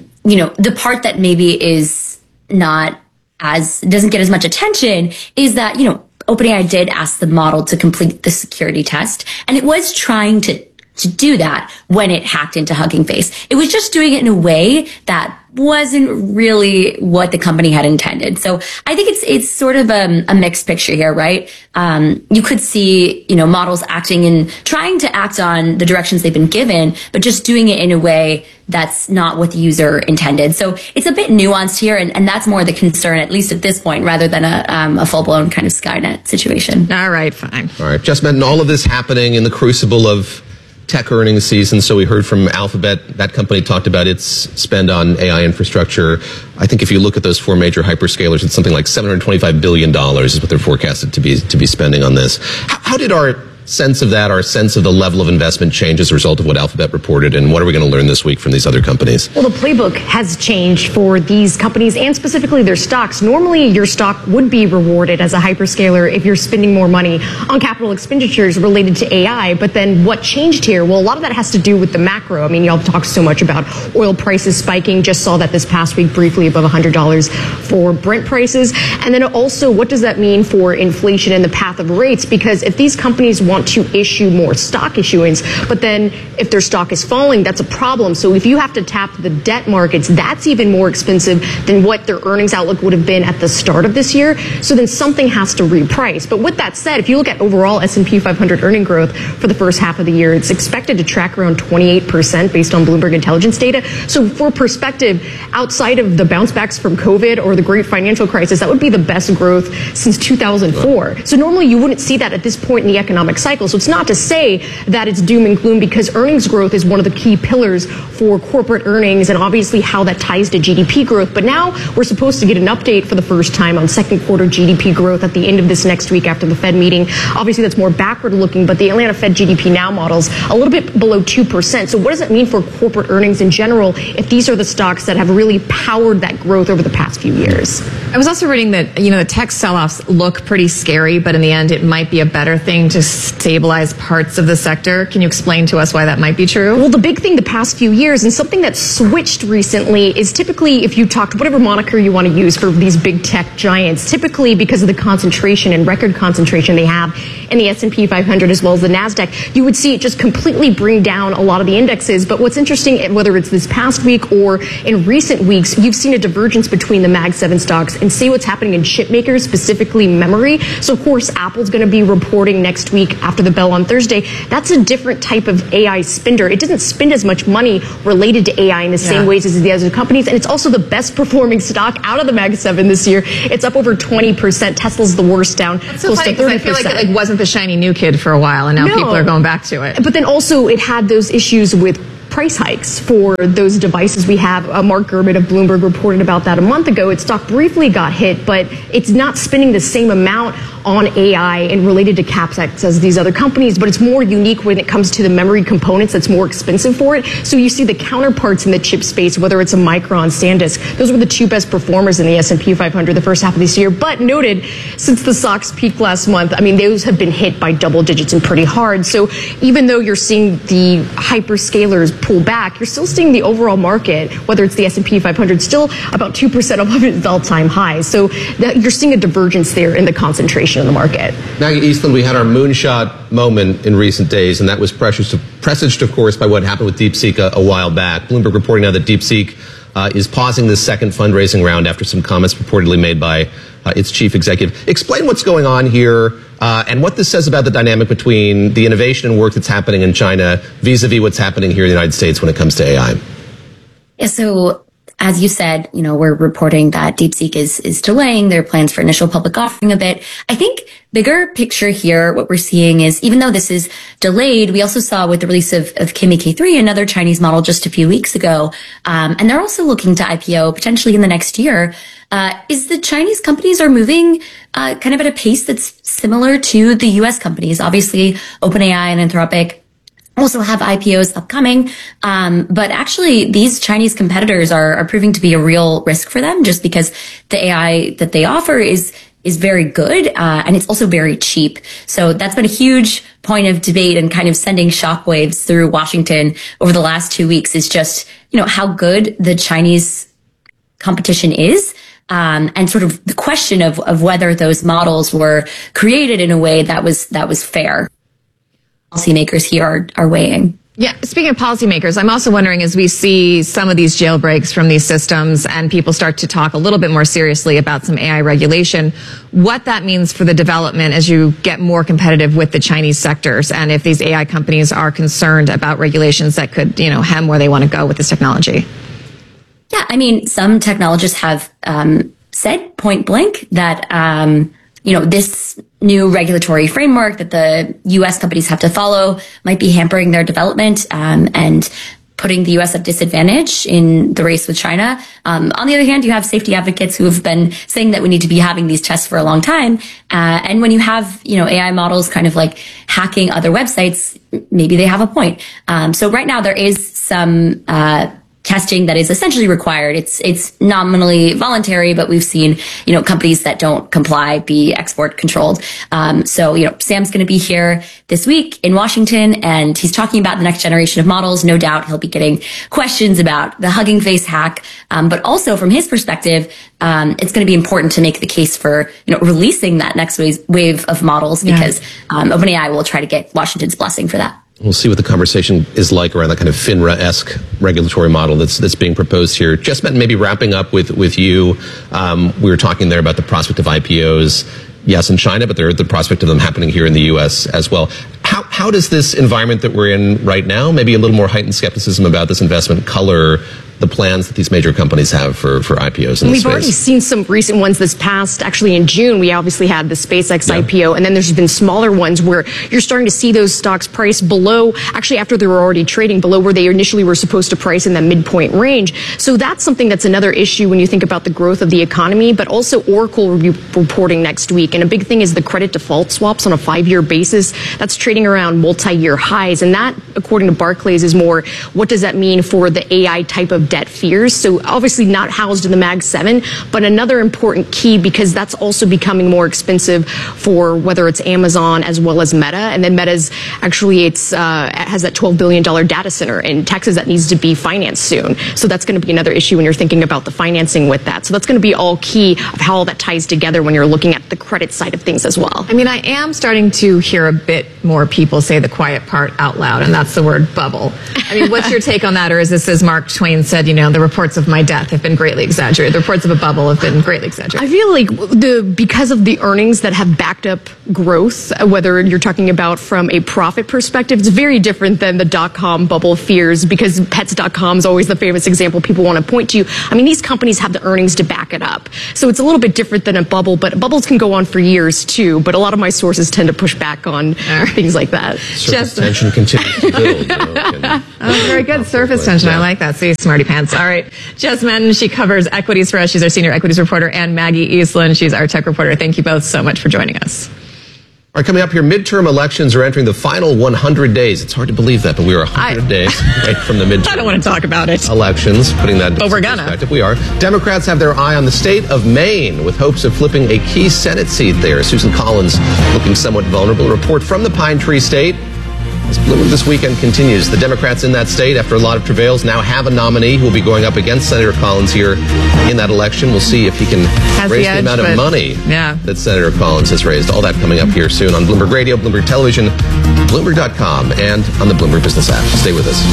Speaker 1: the part that maybe is doesn't get as much attention is that, OpenAI did ask the model to complete the security test, and it was trying to do that when it hacked into Hugging Face. It was just doing it in a way that wasn't really what the company had intended. So I think it's sort of a mixed picture here, right? You could see, models acting and trying to act on the directions they've been given, but just doing it in a way that's not what the user intended. So it's a bit nuanced here, and that's more the concern, at least at this point, rather than a full-blown kind of Skynet situation.
Speaker 14: All right, fine.
Speaker 13: All right, Jess Menton, all of this happening in the crucible of tech earnings season. So we heard from Alphabet. That company talked about its spend on AI infrastructure. I think if you look at those 4 major hyperscalers, it's something like $725 billion is what they're forecasted to be spending on this. How did our sense of the level of investment change as a result of what Alphabet reported, and what are we going to learn this week from these other companies?
Speaker 2: Well, the playbook has changed for these companies and specifically their stocks. Normally, your stock would be rewarded as a hyperscaler if you're spending more money on capital expenditures related to AI. But then what changed here? Well, a lot of that has to do with the macro. I mean, y'all talk so much about oil prices spiking. Just saw that this past week briefly above $100 for Brent prices. And then also, what does that mean for inflation and the path of rates? Because if these companies want to issue more stock issuance, but then if their stock is falling, that's a problem. So if you have to tap the debt markets, that's even more expensive than what their earnings outlook would have been at the start of this year. So then something has to reprice. But with that said, if you look at overall S&P 500 earning growth for the first half of the year, it's expected to track around 28% based on Bloomberg intelligence data. So for perspective, outside of the bounce backs from COVID or the great financial crisis, that would be the best growth since 2004. So normally you wouldn't see that at this point in the economic cycle. cycle. So it's not to say that it's doom and gloom, because earnings growth is one of the key pillars for corporate earnings and obviously how that ties to GDP growth. But now we're supposed to get an update for the first time on second quarter GDP growth at the end of this next week after the Fed meeting. Obviously that's more backward looking, but the Atlanta Fed GDP Now models a little bit below 2%. So what does it mean for corporate earnings in general if these are the stocks that have really powered that growth over the past few years?
Speaker 14: I was also reading that, the tech sell-offs look pretty scary, but in the end, it might be a better thing to stabilize parts of the sector. Can you explain to us why that might be true?
Speaker 2: Well, the big thing the past few years, and something that's switched recently, is typically, if you talk to whatever moniker you want to use for these big tech giants, typically because of the concentration and record concentration they have in the S&P 500 as well as the NASDAQ, you would see it just completely bring down a lot of the indexes. But what's interesting, whether it's this past week or in recent weeks, you've seen a divergence between the Mag 7 stocks and see what's happening in chip makers, specifically memory. So of course, Apple's going to be reporting next week after the bell on Thursday. That's a different type of AI spender. It doesn't spend as much money related to AI in the same ways as the other companies. And it's also the best performing stock out of the Mag 7 this year. It's up over 20%. Tesla's the worst, down
Speaker 14: so
Speaker 2: close to 30%.
Speaker 14: I feel like it wasn't the shiny new kid for a while, and now people are going back to it.
Speaker 2: But then also it had those issues with price hikes for those devices we have. Mark Gurman of Bloomberg reported about that a month ago. Its stock briefly got hit, but it's not spending the same amount on AI and related to CapEx as these other companies, but it's more unique when it comes to the memory components that's more expensive for it. So you see the counterparts in the chip space, whether it's a Micron, SanDisk, those were the two best performers in the S&P 500 the first half of this year. But noted, since the stocks peaked last month, those have been hit by double digits and pretty hard. So even though you're seeing the hyperscalers pull back, you're still seeing the overall market, whether it's the S&P 500, still about 2% above its all-time high. So you're seeing a divergence there in the concentration in the market.
Speaker 13: Maggie Eastland, we had our moonshot moment in recent days, and that was presaged, of course, by what happened with DeepSeek a while back. Bloomberg reporting now that DeepSeek is pausing this second fundraising round after some comments purportedly made by its chief executive. Explain what's going on here and what this says about the dynamic between the innovation and work that's happening in China vis-a-vis what's happening here in the United States when it comes to AI.
Speaker 1: Yeah, so as you said, we're reporting that DeepSeek is delaying their plans for initial public offering a bit. I think bigger picture here, what we're seeing is, even though this is delayed, we also saw with the release of Kimi K3, another Chinese model just a few weeks ago, and they're also looking to IPO potentially in the next year, is the Chinese companies are moving kind of at a pace that's similar to the US companies. Obviously, OpenAI and Anthropic also have IPOs upcoming. But actually, these Chinese competitors are proving to be a real risk for them, just because the AI that they offer is very good, and it's also very cheap. So that's been a huge point of debate and kind of sending shockwaves through Washington over the last 2 weeks, is just, how good the Chinese competition is. And sort of the question of whether those models were created in a way that was fair. Policymakers here are weighing.
Speaker 14: Yeah, speaking of policymakers, I'm also wondering, as we see some of these jailbreaks from these systems and people start to talk a little bit more seriously about some AI regulation, what that means for the development as you get more competitive with the Chinese sectors, and if these AI companies are concerned about regulations that could, hem where they want to go with this technology.
Speaker 1: Yeah, some technologists have said point blank that this new regulatory framework that the U.S. companies have to follow might be hampering their development and putting the U.S. at disadvantage in the race with China. On the other hand, you have safety advocates who have been saying that we need to be having these tests for a long time. And when you have, AI models kind of like hacking other websites, maybe they have a point. So right now there is some testing that is essentially required. It's nominally voluntary, but we've seen, companies that don't comply be export controlled. So, Sam's going to be here this week in Washington, and he's talking about the next generation of models. No doubt he'll be getting questions about the Hugging Face hack. But also from his perspective, it's going to be important to make the case for, releasing that next wave of models, because OpenAI will try to get Washington's blessing for that.
Speaker 13: We'll see what the conversation is like around that kind of FINRA-esque regulatory model that's being proposed here. Jess Benton, maybe wrapping up with you. We were talking there about the prospect of IPOs, yes, in China, but there's the prospect of them happening here in the U.S. as well. How does this environment that we're in right now, maybe a little more heightened skepticism about this investment, color the plans that these major companies have for IPOs in the
Speaker 2: We've
Speaker 13: space.
Speaker 2: already seen some recent ones this past, actually in June, we obviously had the SpaceX IPO, and then there's been smaller ones where you're starting to see those stocks price below, actually after they were already trading below where they initially were supposed to price in that midpoint range. So that's something that's another issue when you think about the growth of the economy, but also Oracle will be reporting next week. And a big thing is the credit default swaps on a 5-year basis. That's trading around multi-year highs. And that, according to Barclays, is more, what does that mean for the AI type of debt fears? So obviously not housed in the Mag 7, but another important key because that's also becoming more expensive for whether it's Amazon as well as Meta. And then Meta's actually, has that $12 billion data center in Texas that needs to be financed soon. So that's going to be another issue when you're thinking about the financing with that. So that's going to be all key of how all that ties together when you're looking at the credit side of things as well.
Speaker 14: I mean, I am starting to hear a bit more people say the quiet part out loud, and that's the word bubble. I mean, what's your take on that? Or is this, as Mark Twain said, the reports of my death have been greatly exaggerated. The reports of a bubble have been greatly exaggerated.
Speaker 2: I feel like because of the earnings that have backed up growth, whether you're talking about from a profit perspective, it's very different than the dot-com bubble fears because Pets.com is always the famous example people want to point to. I mean, these companies have the earnings to back it up. So it's a little bit different than a bubble, but bubbles can go on for years too. But a lot of my sources tend to push back on things like that.
Speaker 13: Surface tension continues to build.
Speaker 14: Very good. Surface tension. I like that. See, smarty pants. All right. Jess Menton, she covers equities for us. She's our senior equities reporter. And Maggie Eastland, she's our tech reporter. Thank you both so much for joining us.
Speaker 13: All right, coming up here, midterm elections are entering the final 100 days. It's hard to believe that, but we are 100 days away from the midterm.
Speaker 14: I don't want to talk about it.
Speaker 13: Elections, putting that into
Speaker 14: we're gonna.
Speaker 13: perspective. We are. Democrats have their eye on the state of Maine with hopes of flipping a key Senate seat there. Susan Collins looking somewhat vulnerable. A report from the Pine Tree State. As Bloomberg this weekend continues, the Democrats in that state, after a lot of travails, now have a nominee who will be going up against Senator Collins here in that election. We'll see if he can raise the amount of money that Senator Collins has raised. All that coming up here soon on Bloomberg Radio, Bloomberg Television, Bloomberg.com, and on the Bloomberg Business app. Stay with us.